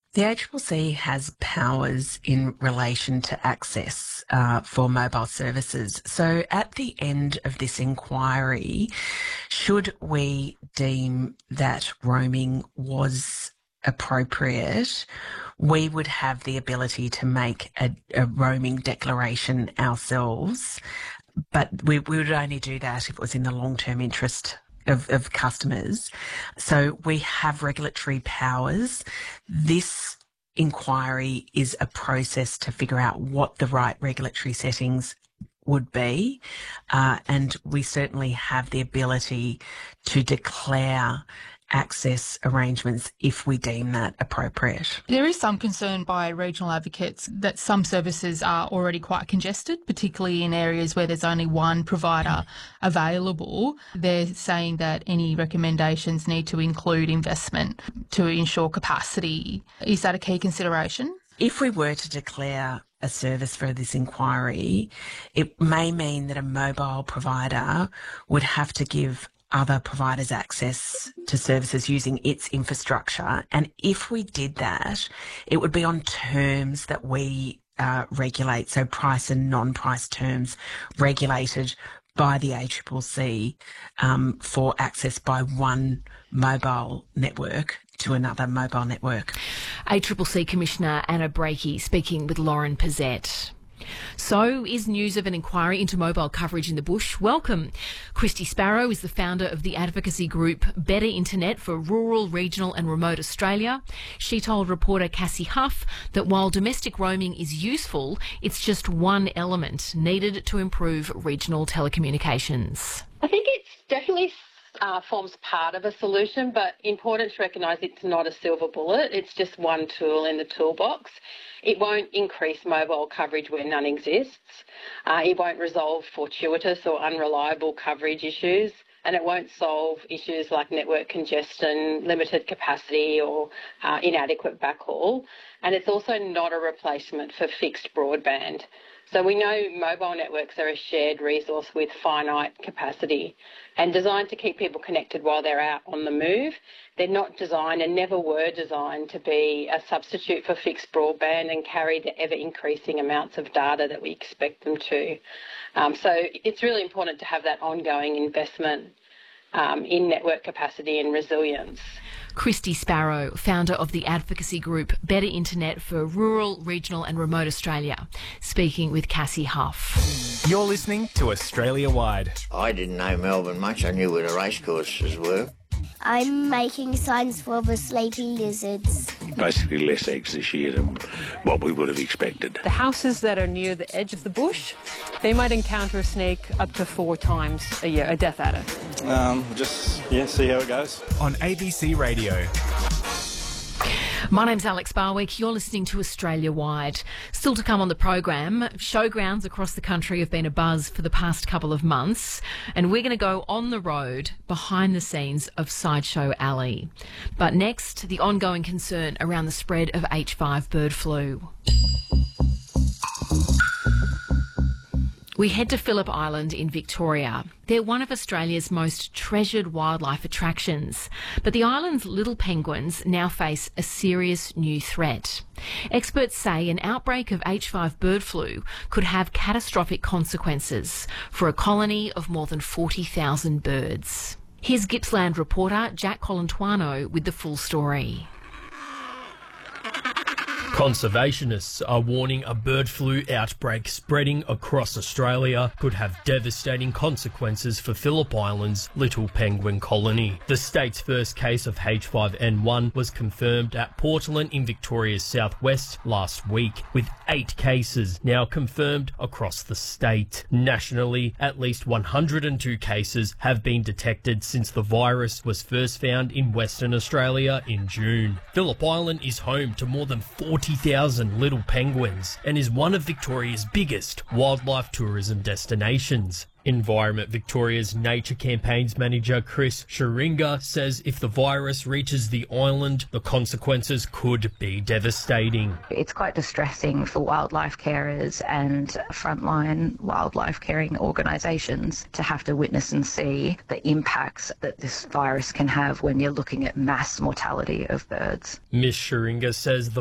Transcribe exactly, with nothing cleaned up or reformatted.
The A C C C has powers in relation to access uh, for mobile services. So at the end of this inquiry, should we deem that roaming was appropriate, we would have the ability to make a, a roaming declaration ourselves, but we, we would only do that if it was in the long-term interest Of, of customers. So we have regulatory powers. This inquiry is a process to figure out what the right regulatory settings would be, uh, and we certainly have the ability to declare access arrangements if we deem that appropriate. There is some concern by regional advocates that some services are already quite congested, particularly in areas where there's only one provider available. They're saying that any recommendations need to include investment to ensure capacity. Is that a key consideration? If we were to declare a service for this inquiry, it may mean that a mobile provider would have to give other providers access to services using its infrastructure. And if we did that, it would be on terms that we uh, regulate, so price and non-price terms regulated by the A C C C um, for access by one mobile network to another mobile network. A C C C Commissioner Anna Breakey speaking with Lauren Pizzette. So is news of an inquiry into mobile coverage in the bush welcome? Christy Sparrow is the founder of the advocacy group Better Internet for Rural, Regional and Remote Australia. She told reporter Cassie Huff that while domestic roaming is useful, it's just one element needed to improve regional telecommunications. I think it's definitely Uh, forms part of a solution, but important to recognise it's not a silver bullet. It's just one tool in the toolbox. It won't increase mobile coverage where none exists. Uh, it won't resolve fortuitous or unreliable coverage issues, and it won't solve issues like network congestion, limited capacity or uh, inadequate backhaul. And it's also not a replacement for fixed broadband. So we know mobile networks are a shared resource with finite capacity and designed to keep people connected while they're out on the move. They're not designed and never were designed to be a substitute for fixed broadband and carry the ever-increasing amounts of data that we expect them to. Um, so it's really important to have that ongoing investment um, in network capacity and resilience. Christy Sparrow, founder of the advocacy group Better Internet for Rural, Regional and Remote Australia, speaking with Cassie Huff. You're listening to Australia Wide. I didn't know Melbourne much. I knew where the racecourses were. I'm making signs for the sleepy lizards. Basically less eggs this year than what we would have expected. The houses that are near the edge of the bush, they might encounter a snake up to four times a year, a death adder. Um, just, yeah, see how it goes. On A B C Radio. My name's Alex Barwick. You're listening to Australia Wide. Still to come on the program, showgrounds across the country have been a buzz for the past couple of months, and we're going to go on the road behind the scenes of Sideshow Alley. But next, the ongoing concern around the spread of H five bird flu. We head to Phillip Island in Victoria. They're one of Australia's most treasured wildlife attractions, but the island's little penguins now face a serious new threat. Experts say an outbreak of H five bird flu could have catastrophic consequences for a colony of more than forty thousand birds. Here's Gippsland reporter Jack Colantuano with the full story. Conservationists are warning a bird flu outbreak spreading across Australia could have devastating consequences for Phillip Island's little penguin colony. The state's first case of H five N one was confirmed at Portland in Victoria's southwest last week, with eight cases now confirmed across the state. Nationally, at least one hundred two cases have been detected since the virus was first found in Western Australia in June. Phillip Island is home to more than forty thousand little penguins and is one of Victoria's biggest wildlife tourism destinations. Environment Victoria's Nature Campaigns Manager Chris Scheringa says if the virus reaches the island, the consequences could be devastating. It's quite distressing for wildlife carers and frontline wildlife caring organisations to have to witness and see the impacts that this virus can have when you're looking at mass mortality of birds. Miz Scheringa says the